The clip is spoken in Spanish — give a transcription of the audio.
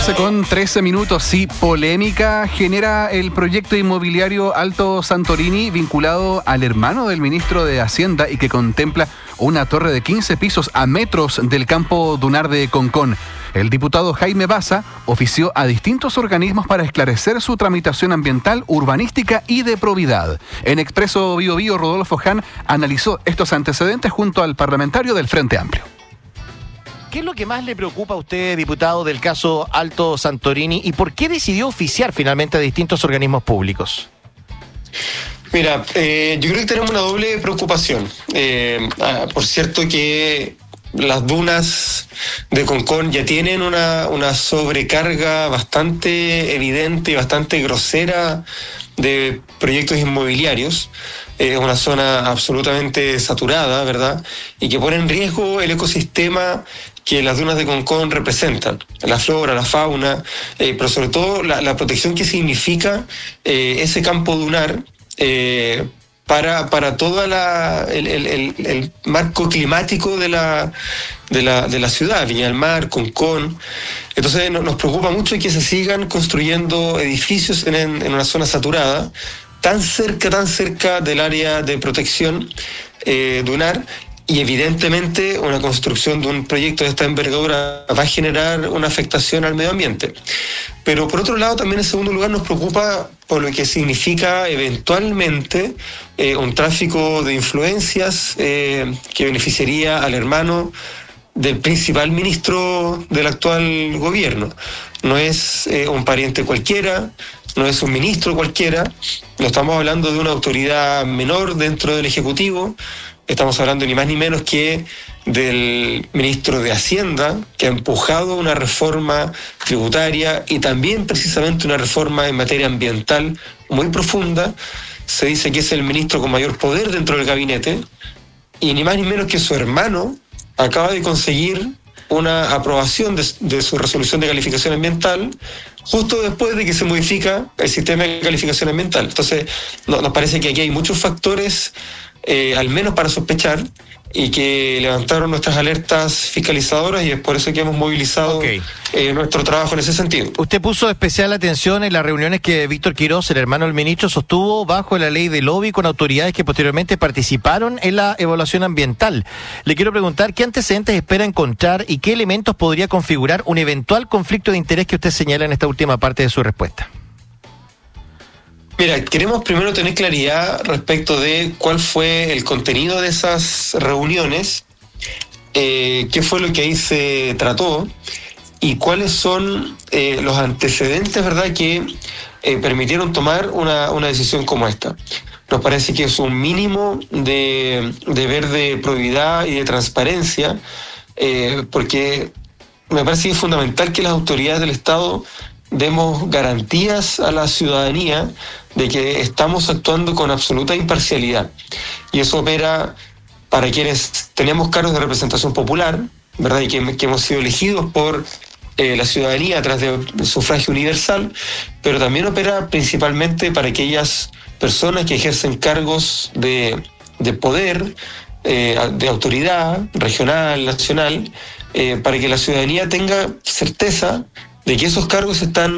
11:13. Sí, polémica genera el proyecto inmobiliario Alto Santorini vinculado al hermano del ministro de Hacienda y que contempla una torre de 15 pisos a metros del campo dunar de Concón. El diputado Jaime Baza ofició a distintos organismos para esclarecer su tramitación ambiental, urbanística y de probidad. En Expreso Bío Bío, Rodolfo Hahn analizó estos antecedentes junto al parlamentario del Frente Amplio. ¿Qué es lo que más le preocupa a usted, diputado, del caso Alto Santorini, y por qué decidió oficiar finalmente a distintos organismos públicos? Mira, yo creo que tenemos una doble preocupación. Por cierto que las dunas de Concón ya tienen una sobrecarga bastante evidente y bastante grosera de proyectos inmobiliarios. Es una zona absolutamente saturada, ¿verdad? Y que pone en riesgo el ecosistema que las dunas de Concón representan, la flora, la fauna, pero sobre todo la protección que significa ese campo dunar para todo el marco climático de la ciudad, Viña del Mar, Concón. Entonces nos preocupa mucho que se sigan construyendo edificios en una zona saturada, tan cerca del área de protección dunar. Y evidentemente una construcción de un proyecto de esta envergadura va a generar una afectación al medio ambiente. Pero por otro lado, también en segundo lugar nos preocupa por lo que significa eventualmente un tráfico de influencias que beneficiaría al hermano del principal ministro del actual gobierno. No es un pariente cualquiera, no es un ministro cualquiera, no estamos hablando de una autoridad menor dentro del Ejecutivo. Estamos hablando ni más ni menos que del ministro de Hacienda, que ha empujado una reforma tributaria y también precisamente una reforma en materia ambiental muy profunda. Se dice que es el ministro con mayor poder dentro del gabinete y ni más ni menos que su hermano acaba de conseguir una aprobación de su resolución de calificación ambiental justo después de que se modifica el sistema de calificación ambiental. Entonces, nos parece que aquí hay muchos factores al menos para sospechar, y que levantaron nuestras alertas fiscalizadoras, y es por eso que hemos movilizado nuestro trabajo en ese sentido. Usted puso especial atención en las reuniones que Víctor Quirós, el hermano del ministro, sostuvo bajo la ley de lobby con autoridades que posteriormente participaron en la evaluación ambiental. Le quiero preguntar qué antecedentes espera encontrar y qué elementos podría configurar un eventual conflicto de interés que usted señala en esta última parte de su respuesta. Mira, queremos primero tener claridad respecto de cuál fue el contenido de esas reuniones, qué fue lo que ahí se trató y cuáles son los antecedentes, ¿verdad?, que permitieron tomar una decisión como esta. Nos parece que es un mínimo de deber de probidad y de transparencia, porque me parece que es fundamental que las autoridades del Estado demos garantías a la ciudadanía de que estamos actuando con absoluta imparcialidad. Y eso opera para quienes tenemos cargos de representación popular, ¿verdad?, y que hemos sido elegidos por la ciudadanía a través de sufragio universal, pero también opera principalmente para aquellas personas que ejercen cargos de poder, de autoridad regional, nacional, para que la ciudadanía tenga certeza de que esos cargos están